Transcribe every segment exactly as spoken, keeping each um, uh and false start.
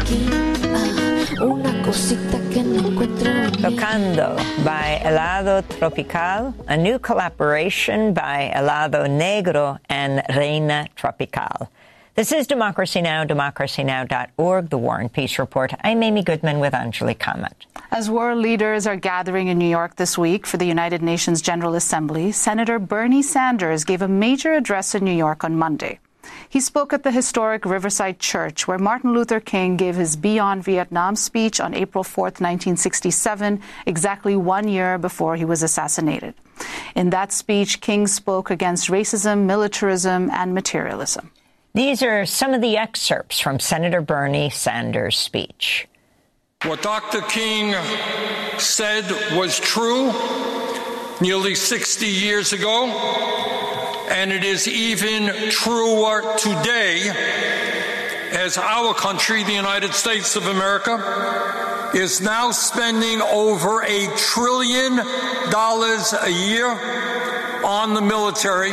aquí, ah, una cosita que no encuentro en mí. Tocando by Helado Tropical, a new collaboration by Helado Negro and Reina Tropical. This is Democracy Now!, democracy now dot org, the War and Peace Report. I'm Amy Goodman with Anjali Kamat. As world leaders are gathering in New York this week for the United Nations General Assembly, Senator Bernie Sanders gave a major address in New York on Monday. He spoke at the historic Riverside Church, where Martin Luther King gave his Beyond Vietnam speech on April fourth, nineteen sixty-seven, exactly one year before he was assassinated. In that speech, King spoke against racism, militarism, and materialism. These are some of the excerpts from Senator Bernie Sanders' speech. What Doctor King said was true nearly sixty years ago, and it is even truer today as our country, the United States of America, is now spending over a trillion dollars a year on the military,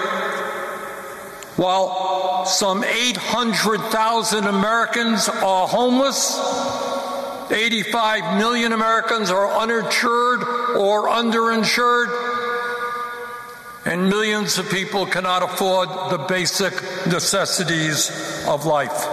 while some eight hundred thousand Americans are homeless, eighty-five million Americans are uninsured or underinsured, and millions of people cannot afford the basic necessities of life.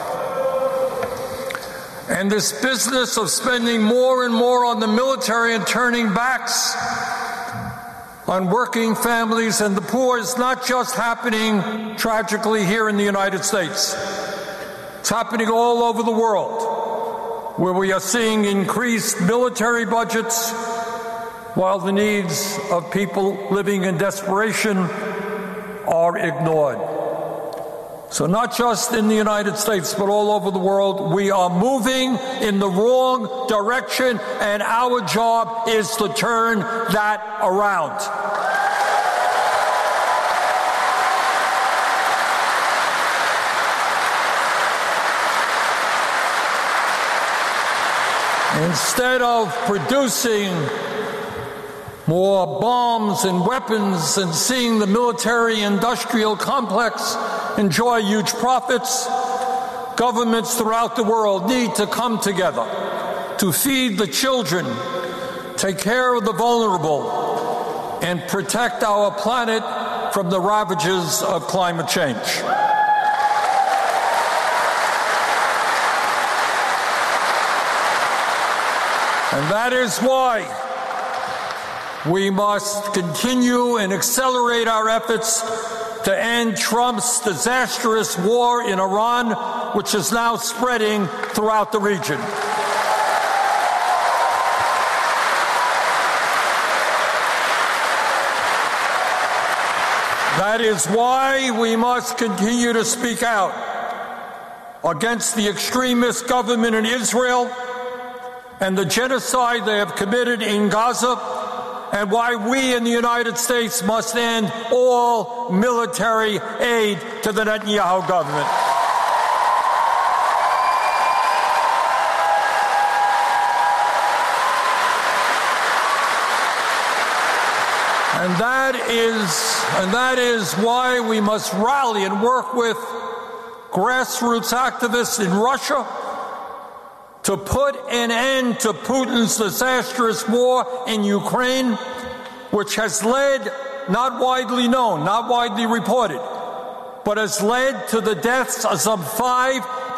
And this business of spending more and more on the military and turning backs on working families and the poor is not just happening tragically here in the United States. It's happening all over the world, where we are seeing increased military budgets while the needs of people living in desperation are ignored. So not just in the United States, but all over the world, we are moving in the wrong direction, and our job is to turn that around. Instead of producing more bombs and weapons and seeing the military-industrial complex enjoy huge profits, governments throughout the world need to come together to feed the children, take care of the vulnerable, and protect our planet from the ravages of climate change. And that is why we must continue and accelerate our efforts to end Trump's disastrous war in Iran, which is now spreading throughout the region. That is why we must continue to speak out against the extremist government in Israel and the genocide they have committed in Gaza, and why we in the United States must end all military aid to the Netanyahu government. And that is, and that is why we must rally and work with grassroots activists in Russia to put an end to Putin's disastrous war in Ukraine, which has led, not widely known, not widely reported, but has led to the deaths of some five